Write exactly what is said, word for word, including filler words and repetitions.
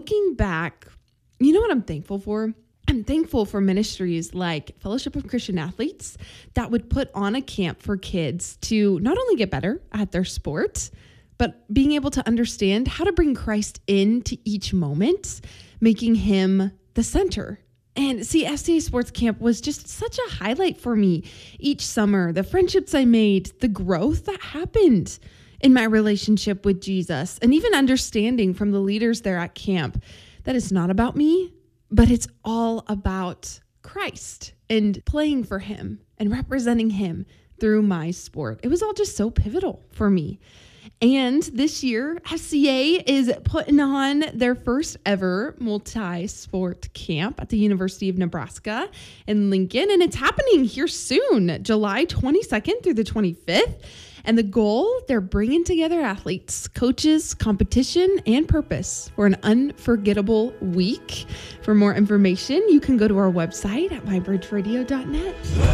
looking back, you know what I'm thankful for? I'm thankful for ministries like Fellowship of Christian Athletes that would put on a camp for kids to not only get better at their sport, but being able to understand how to bring Christ into each moment, making him the center. And see, S C A Sports Camp was just such a highlight for me each summer. The friendships I made, the growth that happened in my relationship with Jesus, and even understanding from the leaders there at camp that it's not about me, but it's all about Christ and playing for him and representing him through my sport. It was all just so pivotal for me. And this year, S C A is putting on their first ever multi-sport camp at the University of Nebraska in Lincoln. And it's happening here soon, July twenty-second through the twenty-fifth. And the goal, they're bringing together athletes, coaches, competition, and purpose for an unforgettable week. For more information, you can go to our website at my bridge radio dot net.